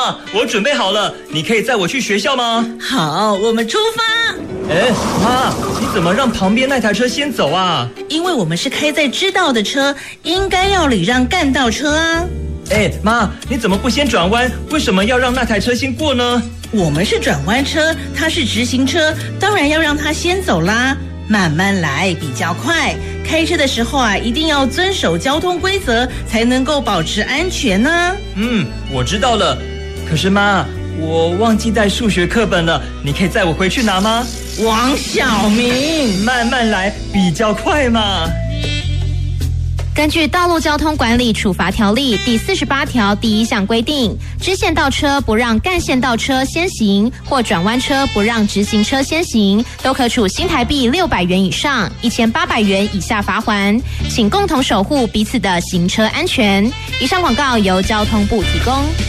妈，我准备好了，你可以载我去学校吗？ 好，我们出发。 妈，你怎么让旁边那台车先走啊？ 因为我们是开在支道的车，应该要礼让干道车啊。 妈，你怎么不先转弯？为什么要让那台车先过呢？ 我们是转弯车，他是直行车，当然要让他先走啦。慢慢来比较快，开车的时候啊，一定要遵守交通规则，才能够保持安全呢。 我知道了。可是妈，我忘记带数学课本了，你可以载我回去拿吗？ 王小明， 慢慢来比较快嘛。 根据《道路交通管理处罚条例》第48条第1项规定，支线道车不让干线道车先行，或转弯车不让直行车先行，都可处新台币600元以上1800元以下罚锾。请共同守护彼此的行车安全。以上广告由交通部提供。